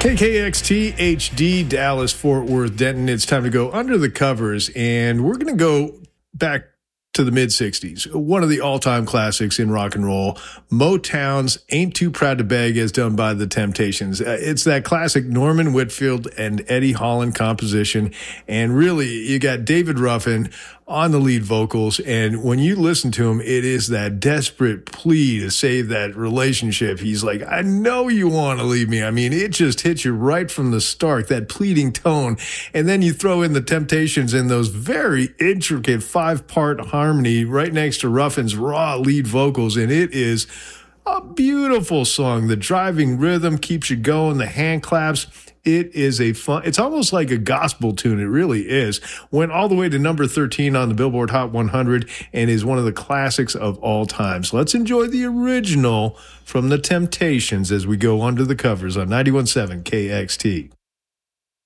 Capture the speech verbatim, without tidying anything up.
K K X T H D, Dallas, Fort Worth, Denton. It's time to go under the covers, and we're going to go back to the mid-sixties. One of the all-time classics in rock and roll, Motown's Ain't Too Proud to Beg, as done by the Temptations. Uh, it's that classic Norman Whitfield and Eddie Holland composition, and really, you got David Ruffin on the lead vocals, and when you listen to him, it is that desperate plea to save that relationship. He's like, I know you want to leave me. I mean, it just hits you right from the start, that pleading tone, and then you throw in the Temptations in those very intricate five-part harmony right next to Ruffin's raw lead vocals, and it is a beautiful song. The driving rhythm keeps you going, the hand claps. It is a fun, it's almost like a gospel tune. It really is. Went all the way to number thirteen on the Billboard Hot one hundred and is one of the classics of all time. So let's enjoy the original from the Temptations as we go under the covers on ninety-one point seven K X T.